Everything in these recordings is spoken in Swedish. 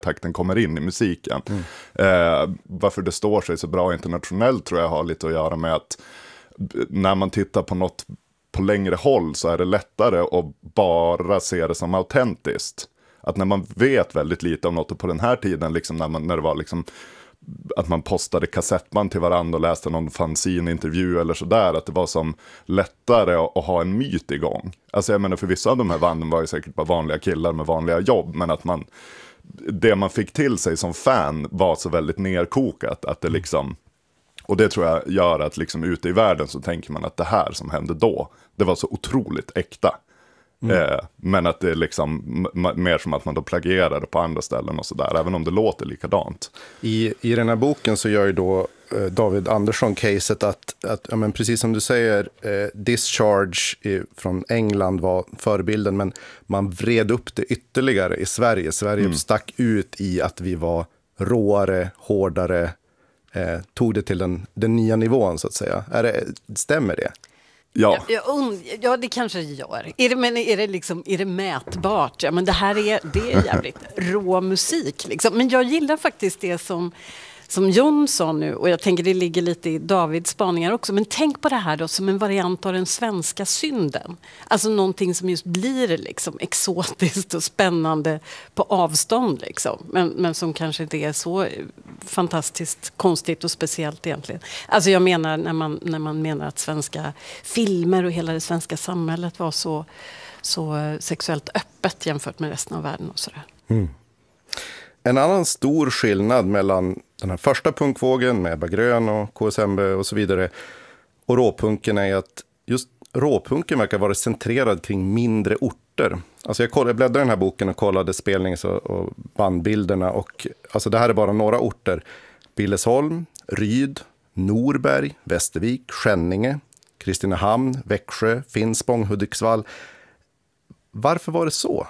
takten kommer in i musiken. Varför det står sig så bra internationellt tror jag har lite att göra med att när man tittar på något på längre håll så är det lättare att bara se det som autentiskt. Att när man vet väldigt lite om något, och på den här tiden liksom när det var liksom att man postade kassettband till varandra och läste någon fanzine-intervju eller sådär, att det var som lättare att ha en myt igång. Alltså jag menar, för vissa av de här banden var ju säkert bara vanliga killar med vanliga jobb, men att det man fick till sig som fan var så väldigt nerkokat att det liksom, och det tror jag gör att liksom ute i världen så tänker man att det här som hände då, det var så otroligt äkta. Men att det är liksom mer som att man då plagierar det på andra ställen och sådär, även om det låter likadant. I den här boken så gör ju då David Andersson caset att ja, men precis som du säger, Discharge från England var förebilden, men man vred upp det ytterligare i Sverige. Sverige stack ut i att vi var råare, hårdare, tog det till den nya nivån så att säga. Stämmer det? Ja. Ja, det kanske det gör. Är det mätbart? Ja, men det är jävligt rå musik liksom. Men jag gillar faktiskt det som Jon sa nu, och jag tänker det ligger lite i Davids spaningar också, men tänk på det här då som en variant av den svenska synden. Alltså någonting som just blir liksom exotiskt och spännande på avstånd liksom, men som kanske inte är så fantastiskt konstigt och speciellt egentligen. Alltså jag menar när man menar att svenska filmer och hela det svenska samhället var så sexuellt öppet jämfört med resten av världen och sådär. En annan stor skillnad mellan den här första punkvågen med Ebba Grön och KSMB och så vidare och råpunken är att just råpunken verkar vara centrerad kring mindre orter. Alltså jag bläddrade i den här boken och kollade spelnings- och bandbilderna, och alltså det här är bara några orter. Billesholm, Ryd, Norberg, Västervik, Skänninge, Kristinehamn, Växjö, Finspång, Hudiksvall. Varför var det så?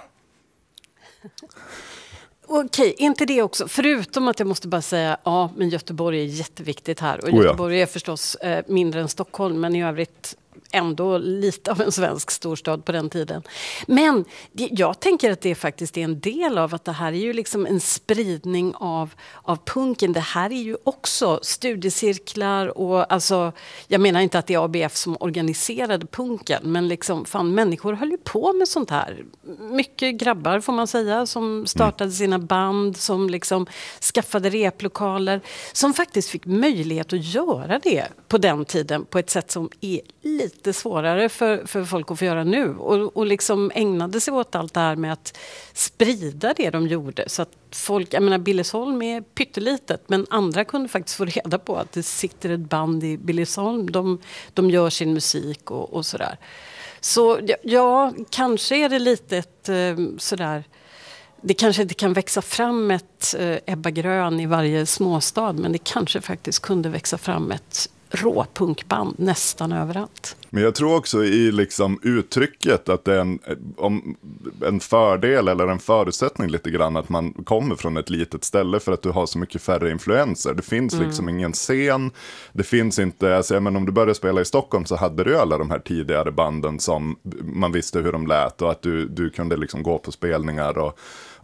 Okej, inte det också. Förutom att jag måste bara säga, ja, men Göteborg är jätteviktigt här. Och Göteborg är förstås mindre än Stockholm, men i övrigt ändå lite av en svensk storstad på den tiden. Men jag tänker att det faktiskt är en del av att det här är ju liksom en spridning av punken. Det här är ju också studiecirklar och alltså, jag menar inte att det är ABF som organiserade punken, men liksom fan, människor höll ju på med sånt här. Mycket grabbar får man säga som startade sina band, som liksom skaffade replokaler, som faktiskt fick möjlighet att göra det på den tiden på ett sätt som är lite svårare för folk att få göra nu, och liksom ägnade sig åt allt det här med att sprida det de gjorde, så att folk, jag menar Billesholm är pyttelitet, men andra kunde faktiskt få reda på att det sitter ett band i Billesholm, de gör sin musik och sådär. Så ja, kanske är det lite sådär, det kanske inte kan växa fram ett Ebba Grön i varje småstad, men det kanske faktiskt kunde växa fram ett råpunkband nästan överallt. Men jag tror också i liksom uttrycket att det är en fördel eller en förutsättning lite grann att man kommer från ett litet ställe, för att du har så mycket färre influenser. Det finns liksom ingen scen, det finns inte, alltså, men om du började spela i Stockholm så hade du alla de här tidigare banden som man visste hur de lät, och att du kunde liksom gå på spelningar och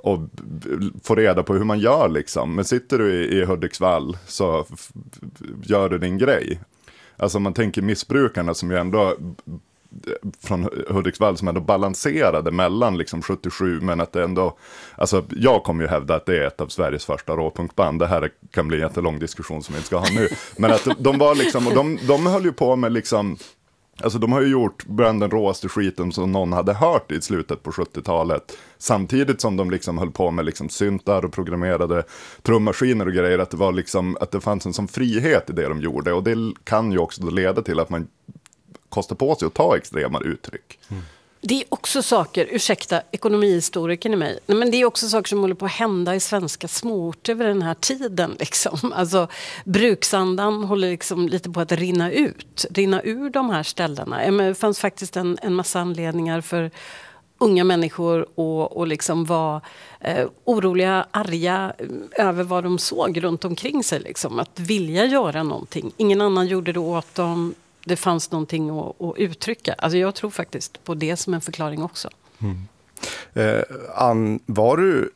få reda på hur man gör liksom. Men sitter du i Hudiksvall så gör du din grej. Alltså man tänker missbrukarna som ju ändå från Hudiksvall som ändå balanserade mellan liksom 77, men att det ändå, alltså jag kommer ju hävda att det är ett av Sveriges första råpunkband. Det här kan bli en jättelång diskussion som vi inte ska ha nu. Men att de var liksom, och de höll ju på med liksom, alltså de har ju gjort bland den råaste skiten som någon hade hört i slutet på 70-talet. Samtidigt som de liksom höll på med liksom syntar och programmerade trummaskiner och grejer. Att det var liksom, att det fanns en sån frihet i det de gjorde. Och det kan ju också leda till att man kostar på sig att ta extrema uttryck. Det är också saker, ursäkta ekonomihistorikern i mig, men det är också saker som håller på att hända i svenska småorter över den här tiden liksom. Alltså bruksandan håller liksom lite på att rinna ur de här ställena. Men det fanns faktiskt en massa anledningar för unga människor och liksom var oroliga, arga över vad de såg runt omkring sig liksom. Att vilja göra någonting. Ingen annan gjorde det åt dem. Det fanns någonting att uttrycka. Alltså jag tror faktiskt på det som en förklaring också. Ann, var du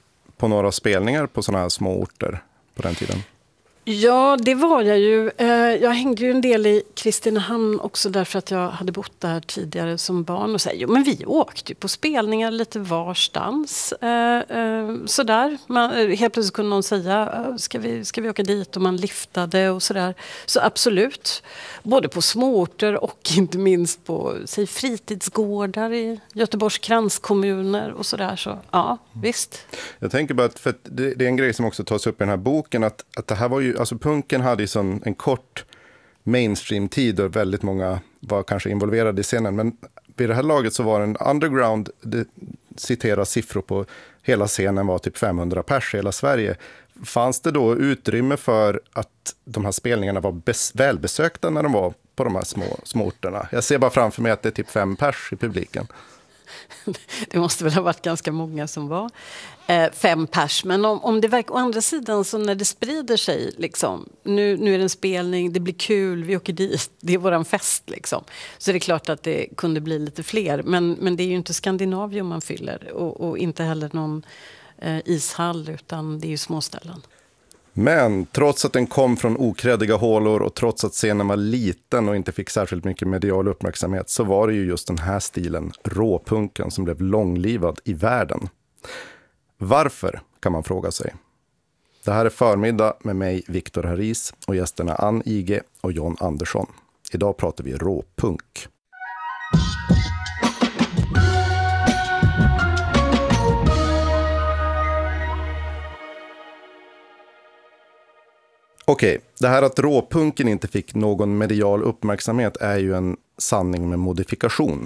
på några spelningar på sådana här små orter på den tiden? Ja, det var jag ju. Jag hängde ju en del i Kristinehamn också därför att jag hade bott där tidigare som barn. Och så, jo, men vi åkte ju på spelningar lite varstans. Sådär. Helt plötsligt kunde någon säga, ska vi åka dit? Och man liftade och sådär. Så absolut. Både på småorter och inte minst på fritidsgårdar i Göteborgs kranskommuner och sådär. Så ja, visst. Jag tänker bara att för det är en grej som också tas upp i den här boken, att det här var ju, alltså punken hade ju en kort mainstream-tid och väldigt många var kanske involverade i scenen, men vid det här laget så var en underground, det citerar siffror på hela scenen var typ 500 pers i hela Sverige. Fanns det då utrymme för att de här spelningarna var välbesökta när de var på de här små orterna? Jag ser bara framför mig att det är typ 5 pers i publiken. Det måste väl ha varit ganska många som var 5 pers. Men om det verkar, å andra sidan, så när det sprider sig liksom, nu är det en spelning, det blir kul, vi åker dit, det är våran fest liksom. Så det är klart att det kunde bli lite fler. Men det är ju inte Skandinavium man fyller och inte heller någon ishall, utan det är ju småställen. Men trots att den kom från okrädiga hålor och trots att scenen var liten och inte fick särskilt mycket medial uppmärksamhet, så var det ju just den här stilen, råpunken, som blev långlivad i världen. Varför, kan man fråga sig. Det här är Förmiddag med mig, Viktor Haris, och gästerna Ann Ige och John Andersson. Idag pratar vi råpunk. Okej, det här att råpunken inte fick någon medial uppmärksamhet är ju en sanning med modifikation.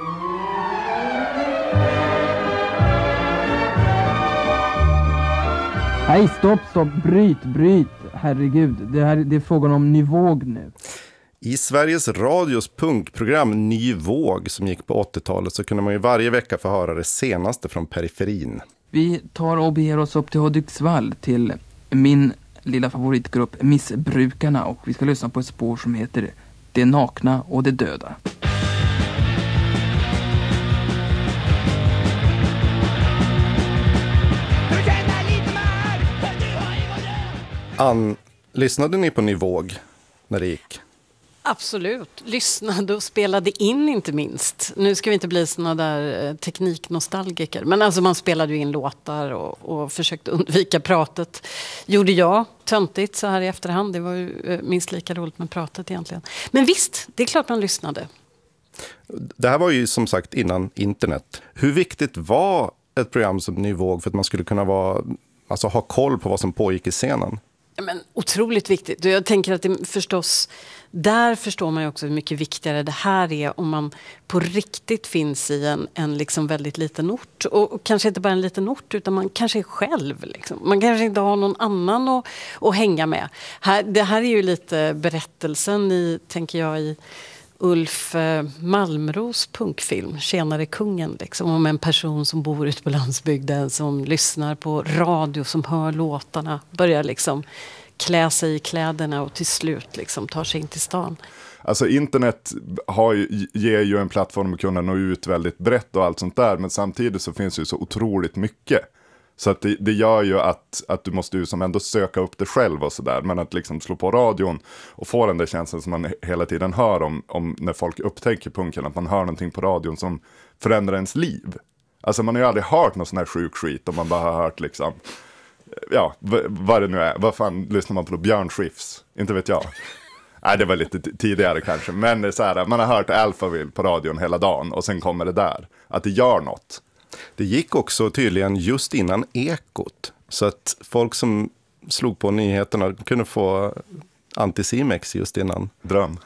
Nej, stopp, bryt, herregud. Det är frågan om Ny Våg nu. I Sveriges Radios punkprogram Ny Våg som gick på 80-talet så kunde man ju varje vecka få höra det senaste från periferin. Vi tar och beger oss upp till Hudiksvall till min lilla favoritgrupp Missbrukarna, och vi ska lyssna på ett spår som heter Det nakna och det döda. Ann, lyssnade ni på Ny Våg när det gick? Absolut. Lyssnade och spelade in inte minst. Nu ska vi inte bli såna där tekniknostalgiker. Men alltså man spelade ju in låtar och försökte undvika pratet. Gjorde jag töntigt så här i efterhand. Det var ju minst lika roligt med pratet egentligen. Men visst, det är klart man lyssnade. Det här var ju som sagt innan internet. Hur viktigt var ett program som Ny Våg för att man skulle kunna ha koll på vad som pågick i scenen? Men otroligt viktigt. Och jag tänker att det förstås, där förstår man ju också hur mycket viktigare det här är om man på riktigt finns i en liksom väldigt liten ort. Och kanske inte bara en liten ort, utan man kanske är själv. Liksom. Man kanske inte har någon annan att hänga med. Det här är ju lite berättelsen tänker jag, i Ulf Malmros punkfilm Tjänare kungen, liksom, om en person som bor ute på landsbygden, som lyssnar på radio, som hör låtarna, börjar liksom klä sig i kläderna och till slut liksom tar sig in till stan. Alltså internet ger ju en plattform att kunna nå ut väldigt brett och allt sånt där, men samtidigt så finns ju så otroligt mycket. Så att det gör ju att du måste ju som ändå söka upp det själv och sådär. Men att liksom slå på radion och få den där känslan som man hela tiden hör om när folk upptäcker punken. Att man hör någonting på radion som förändrar ens liv. Alltså man har ju aldrig hört någon sån här sjuk skit om man bara har hört liksom, ja, vad det nu är. Vad fan lyssnar man på då? Björn Skifs? Inte vet jag. Nej, det var lite tidigare kanske. Men det är så här, man har hört Alphaville på radion hela dagen och sen kommer det där. Att det gör något. Det gick också tydligen just innan Ekot. Så att folk som slog på nyheterna kunde få Anticimex just innan. Dröm.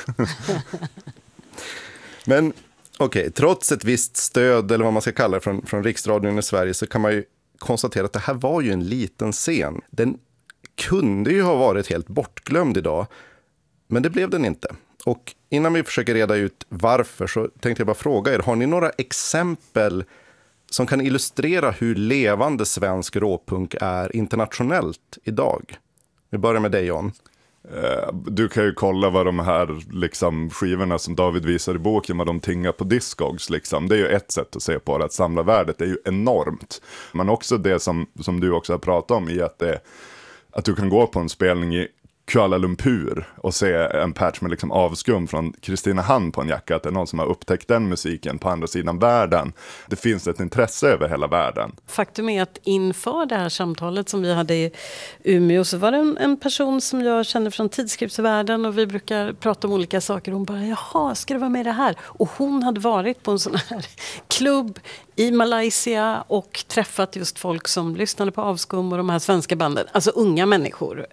Men okej, trots ett visst stöd, eller vad man ska kalla det, från Riksradion i Sverige, så kan man ju konstatera att det här var ju en liten scen. Den kunde ju ha varit helt bortglömd idag, men det blev den inte. Och innan vi försöker reda ut varför så tänkte jag bara fråga er, har ni några exempel som kan illustrera hur levande svensk råpunk är internationellt idag? Vi börjar med dig, John. Du kan ju kolla vad de här liksom, skivorna som David visar i boken, vad de tingar på Discogs. Liksom. Det är ju ett sätt att se på det, att samlarvärdet är ju enormt. Men också det som du också har pratat om i att du kan gå på en spelning i Kuala Lumpur och se en patch med liksom avskum från Kristinehamn på en jacka, att det är någon som har upptäckt den musiken på andra sidan världen. Det finns ett intresse över hela världen. Faktum är att inför det här samtalet som vi hade i Umeå så var det en person som jag känner från tidskriftsvärlden och vi brukar prata om olika saker. Hon bara, jaha, ska det vara med det här? Och hon hade varit på en sån här klubb i Malaysia och träffat just folk som lyssnade på avskum och de här svenska banden. Alltså unga människor.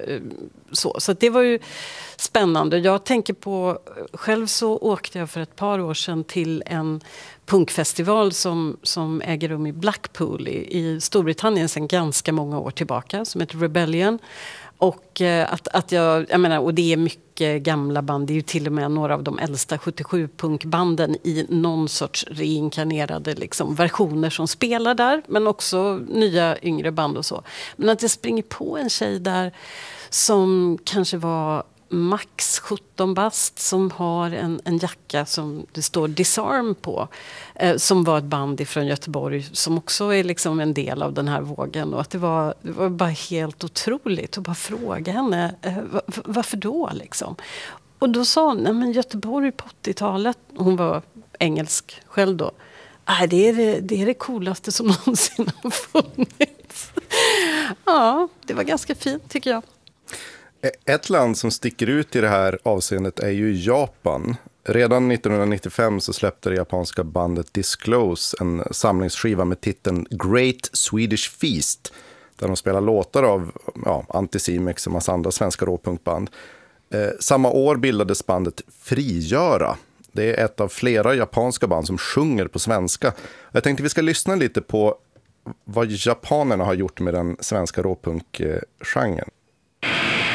Så det var ju spännande. Jag tänker på, själv så åkte jag för ett par år sedan till en punkfestival som äger rum i Blackpool i Storbritannien sedan ganska många år tillbaka, som heter Rebellion. Och att jag menar, och det är mycket gamla band, det är ju till och med några av de äldsta 77-punkbanden i någon sorts reinkarnerade liksom, versioner som spelar där, men också nya yngre band och så. Men att jag springer på en tjej där som kanske var max 17 bast, som har en jacka som det står Disarm på, som var ett band ifrån Göteborg som också är liksom en del av den här vågen, och att det var bara helt otroligt att bara fråga henne varför då liksom. Och då sa hon, nej men Göteborg på 80-talet, hon var engelsk själv då, det är det coolaste som någonsin har funnits. Ja, det var ganska fint tycker jag. Ett land som sticker ut i det här avseendet är ju Japan. Redan 1995 så släppte det japanska bandet Disclose en samlingsskiva med titeln Great Swedish Feast, där de spelar låtar av Anticimex och massa andra svenska råpunkband. Samma år bildades bandet Frigöra. Det är ett av flera japanska band som sjunger på svenska. Jag tänkte vi ska lyssna lite på vad japanerna har gjort med den svenska råpunkgenren.